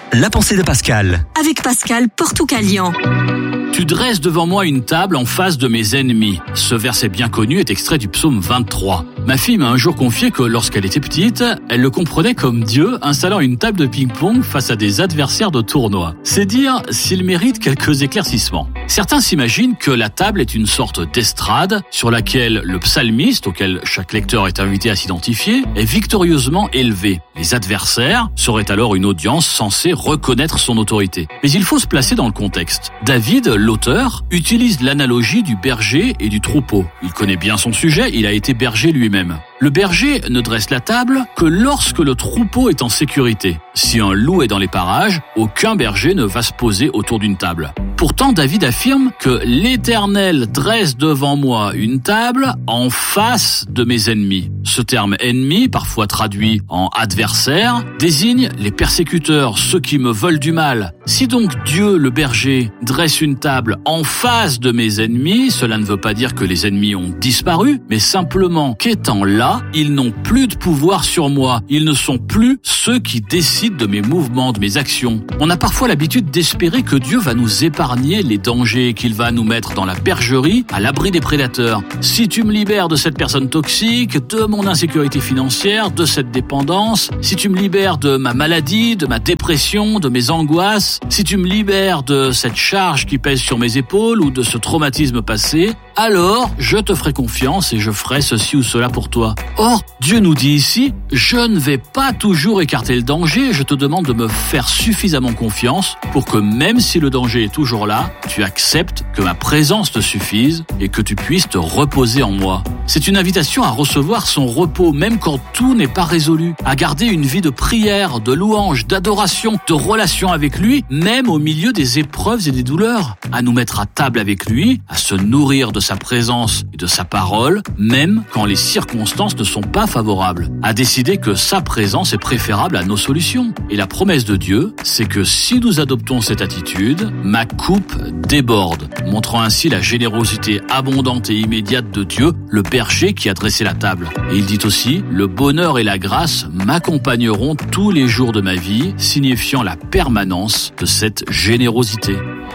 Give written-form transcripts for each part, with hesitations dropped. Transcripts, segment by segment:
La pensée de Pascal. Avec Pascal Portucalian. Tu dresses devant moi une table en face de mes ennemis. Ce verset bien connu est extrait du psaume 23. Ma fille m'a un jour confié que lorsqu'elle était petite, elle le comprenait comme Dieu installant une table de ping-pong face à des adversaires de tournoi. C'est dire s'il mérite quelques éclaircissements. Certains s'imaginent que la table est une sorte d'estrade sur laquelle le psalmiste, auquel chaque lecteur est invité à s'identifier, est victorieusement élevé. Les adversaires seraient alors une audience censée reconnaître son autorité. Mais il faut se placer dans le contexte. David, l'auteur, utilise l'analogie du berger et du troupeau. Il connaît bien son sujet, il a été berger lui-même. Le berger ne dresse la table que lorsque le troupeau est en sécurité. Si un loup est dans les parages, aucun berger ne va se poser autour d'une table. Pourtant, David affirme que l'Éternel dresse devant moi une table en face de mes ennemis. Ce terme « ennemi », parfois traduit en « adversaire », désigne les persécuteurs, ceux qui me veulent du mal. Si donc Dieu, le berger, dresse une table en face de mes ennemis, cela ne veut pas dire que les ennemis ont disparu, mais simplement qu'étant là, ils n'ont plus de pouvoir sur moi. Ils ne sont plus ceux qui décident de mes mouvements, de mes actions. On a parfois l'habitude d'espérer que Dieu va nous épargner les dangers, qu'il va nous mettre dans la bergerie, à l'abri des prédateurs. Si tu me libères de cette personne toxique, de mon insécurité financière, de cette dépendance, si tu me libères de ma maladie, de ma dépression, de mes angoisses, si tu me libères de cette charge qui pèse sur mes épaules ou de ce traumatisme passé, alors je te ferai confiance et je ferai ceci ou cela pour toi. Or, Dieu nous dit ici, je ne vais pas toujours écarter le danger, je te demande de me faire suffisamment confiance pour que même si le danger est toujours là, tu acceptes que ma présence te suffise et que tu puisses te reposer en moi. C'est une invitation à recevoir son repos même quand tout n'est pas résolu, à garder une vie de prière, de louange, d'adoration, de relation avec lui, même au milieu des épreuves et des douleurs, à nous mettre à table avec lui, à se nourrir de sa présence et de sa parole, même quand les circonstances ne sont pas favorables, à décider que sa présence est préférable à nos solutions. Et la promesse de Dieu, c'est que si nous adoptons cette attitude, ma coupe déborde, montrant ainsi la générosité abondante et immédiate de Dieu, le berger qui a dressé la table. Et il dit aussi, le bonheur et la grâce m'accompagneront tous les jours de ma vie, signifiant la permanence de cette générosité.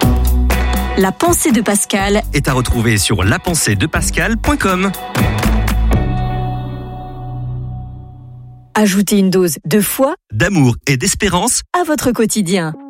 La pensée de Pascal Est à retrouver sur lapenseedepascal.com. Ajoutez une dose de foi D'amour et d'espérance à votre quotidien.